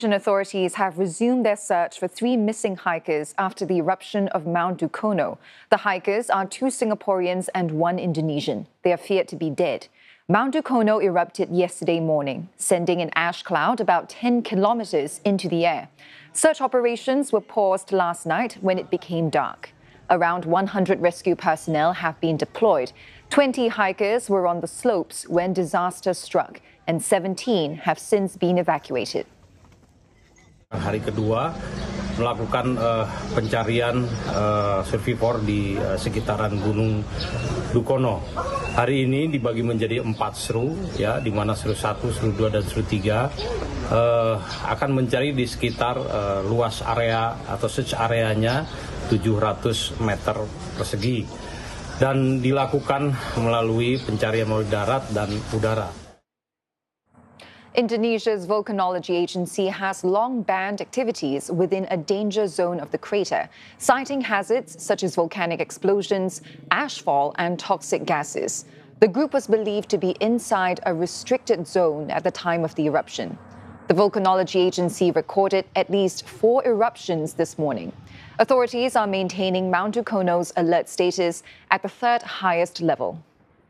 Authorities have resumed their search for 3 missing hikers after the eruption of Mount Dukono. The hikers are 2 Singaporeans and 1 Indonesian. They are feared to be dead. Mount Dukono erupted yesterday morning, sending an ash cloud about 10 kilometers into the air. Search operations were paused last night when it became dark. Around 100 rescue personnel have been deployed. 20 hikers were on the slopes when disaster struck, and 17 have since been evacuated. Hari kedua melakukan pencarian survivor di sekitaran Gunung Dukono. Hari ini dibagi menjadi 4 seru, ya, di mana seru 1, seru 2, dan seru 3 akan mencari di sekitar luas area atau search areanya 700 meter persegi dan dilakukan melalui pencarian melalui darat dan udara. Indonesia's volcanology agency has long banned activities within a danger zone of the crater, citing hazards such as volcanic explosions, ashfall, and toxic gases. The group was believed to be inside a restricted zone at the time of the eruption. The volcanology agency recorded at least 4 eruptions this morning. Authorities are maintaining Mount Dukono's alert status at the 3rd highest level.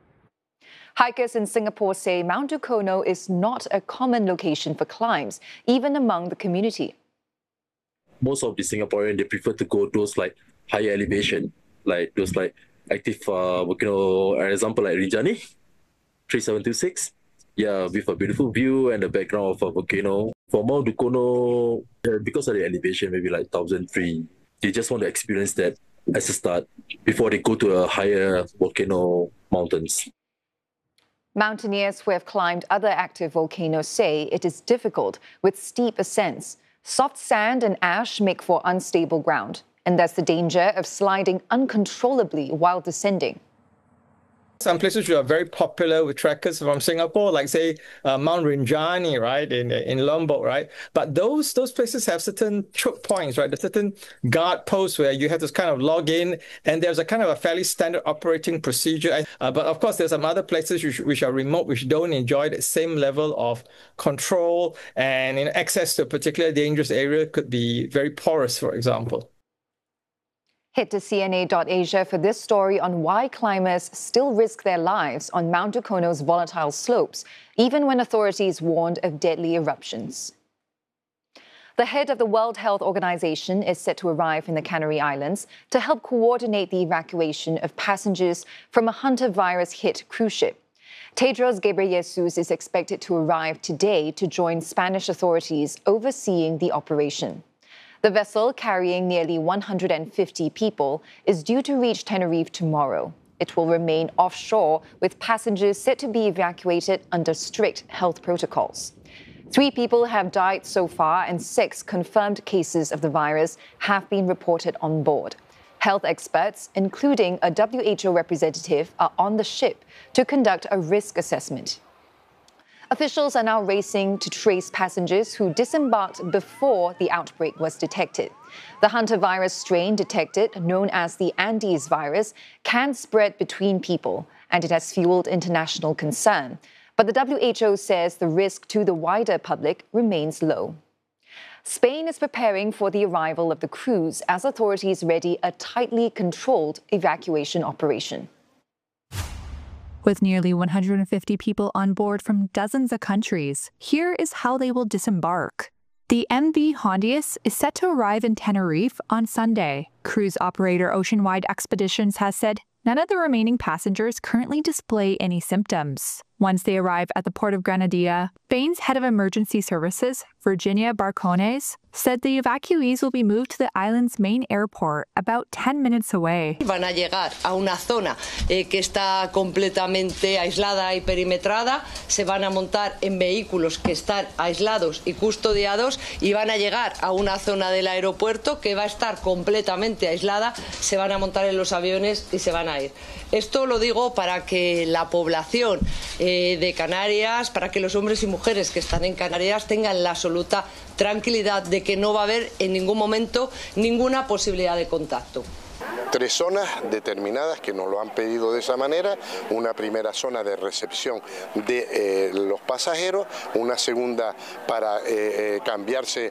Hikers in Singapore say Mount Dukono is not a common location for climbs, even among the community. Most of the Singaporeans, they prefer to go those like higher elevation, like those like active volcano, for example, like Rinjani 3726. Yeah, with a beautiful view and the background of a volcano. For Mount Dukono, because of the elevation, maybe like 1,003, they just want to experience that as a start before they go to a higher volcano mountains. Mountaineers who have climbed other active volcanoes say it is difficult with steep ascents. Soft sand and ash make for unstable ground, and there's the danger of sliding uncontrollably while descending. Some places which are very popular with trekkers from Singapore, like say Mount Rinjani, right, in Lombok, right? But those places have certain choke points, right? There's certain guard posts where you have to kind of log in, and there's a kind of a fairly standard operating procedure. But of course, there's some other places which are remote, which don't enjoy the same level of control, and access to a particular dangerous area could be very porous, for example. Head to CNA.Asia for this story on why climbers still risk their lives on Mount Dukono's volatile slopes, even when authorities warned of deadly eruptions. The head of the World Health Organization is set to arrive in the Canary Islands to help coordinate the evacuation of passengers from a hantavirus-hit cruise ship. Tedros Ghebreyesus is expected to arrive today to join Spanish authorities overseeing the operation. The vessel, carrying nearly 150 people, is due to reach Tenerife tomorrow. It will remain offshore, with passengers set to be evacuated under strict health protocols. 3 people have died so far, and 6 confirmed cases of the virus have been reported on board. Health experts, including a WHO representative, are on the ship to conduct a risk assessment. Officials are now racing to trace passengers who disembarked before the outbreak was detected. The hantavirus strain detected, known as the Andes virus, can spread between people, and it has fueled international concern. But the WHO says the risk to the wider public remains low. Spain is preparing for the arrival of the cruise as authorities ready a tightly controlled evacuation operation. With nearly 150 people on board from dozens of countries, here is how they will disembark. The MV Hondius is set to arrive in Tenerife on Sunday. Cruise operator Oceanwide Expeditions has said none of the remaining passengers currently display any symptoms. Once they arrive at the port of Granadilla, Spain's head of emergency services, Virginia Barcones, said the evacuees will be moved to the island's main airport about 10 minutes away. Van a llegar a una zona que está completamente aislada y perimetrada, se van a montar en vehículos que están aislados y custodiados y van a llegar a una zona del aeropuerto que va a estar completamente aislada, se van a montar en los aviones y se van a ir. Esto lo digo para que la población de Canarias, para que los hombres y mujeres que están en Canarias tengan la absoluta tranquilidad de que no va a haber en ningún momento ninguna posibilidad de contacto. 3 zonas determinadas que nos lo han pedido de esa manera, una primera zona de recepción de los pasajeros, una segunda para cambiarse